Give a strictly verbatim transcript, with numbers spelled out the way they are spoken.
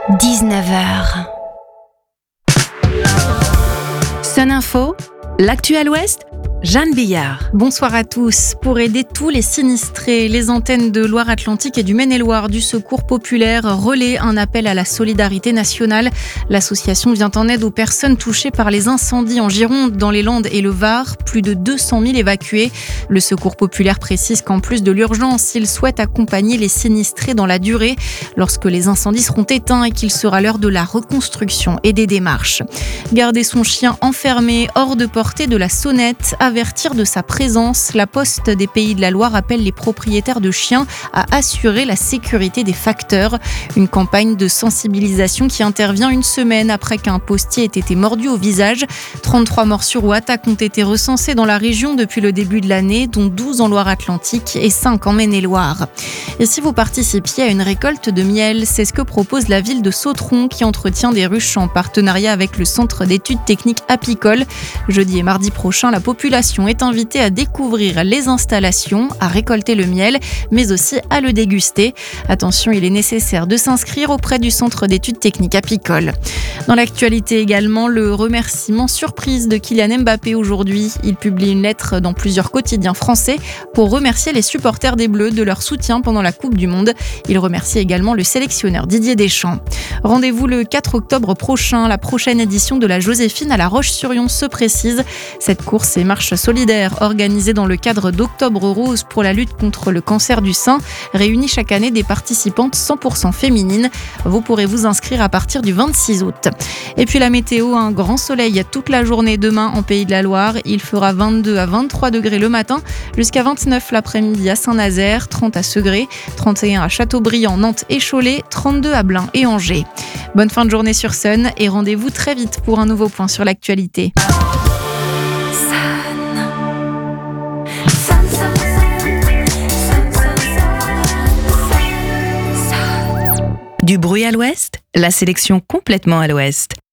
dix-neuf heures. Sun Info, l'actu à l'Ouest, Jeanne Billard. Bonsoir à tous. Pour aider tous les sinistrés, les antennes de Loire-Atlantique et du Maine-et-Loire du Secours populaire relaient un appel à la solidarité nationale. L'association vient en aide aux personnes touchées par les incendies en Gironde, dans les Landes et le Var. Plus de deux cent mille évacués. Le Secours populaire précise qu'en plus de l'urgence, il souhaite accompagner les sinistrés dans la durée lorsque les incendies seront éteints et qu'il sera l'heure de la reconstruction et des démarches. Garder son chien enfermé hors de portée de la sonnette, avertir de sa présence, la Poste des Pays de la Loire appelle les propriétaires de chiens à assurer la sécurité des facteurs. Une campagne de sensibilisation qui intervient une semaine après qu'un postier ait été mordu au visage. trente-trois morsures ou attaques ont été recensées dans la région depuis le début de l'année, dont douze en Loire-Atlantique et cinq en Maine-et-Loire. Et si vous participiez à une récolte de miel, c'est ce que propose la ville de Sautron qui entretient des ruches en partenariat avec le Centre d'études techniques apicoles. Jeudi et mardi prochain, la population est invitée à découvrir les installations, à récolter le miel, mais aussi à le déguster. Attention, il est nécessaire de s'inscrire auprès du Centre d'études techniques apicoles. Dans l'actualité également, le remerciement surprise de Kylian Mbappé aujourd'hui. Il publie une lettre dans plusieurs quotidiens français pour remercier les supporters des Bleus de leur soutien pendant la Coupe du Monde. Il remercie également le sélectionneur Didier Deschamps. Rendez-vous le quatre octobre prochain. La prochaine édition de la Joséphine à La Roche-sur-Yon se précise. Cette course et marche solidaire organisée dans le cadre d'Octobre Rose pour la lutte contre le cancer du sein réunit chaque année des participantes cent pour cent féminines. Vous pourrez vous inscrire à partir du vingt-six août. Et puis la météo, un grand soleil toute la journée demain en Pays de la Loire. Il fera vingt-deux à vingt-trois degrés le matin, jusqu'à vingt-neuf l'après-midi à Saint-Nazaire, trente à Segré, trente et un à Châteaubriand, Nantes et Cholet, trente-deux à Blain et Angers. Bonne fin de journée sur Sun et rendez-vous très vite pour un nouveau point sur l'actualité. Du bruit à l'Ouest, la sélection complètement à l'Ouest.